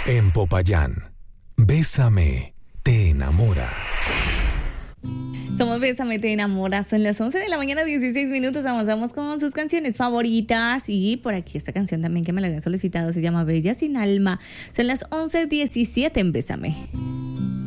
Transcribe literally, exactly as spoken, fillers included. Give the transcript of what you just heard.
En Popayán, Bésame, te enamora. Somos Bésame, te enamora. Son las once de la mañana, dieciséis minutos. Avanzamos con sus canciones favoritas. Y por aquí esta canción también que me la habían solicitado se llama Bella sin alma. Son las once diecisiete en Bésame.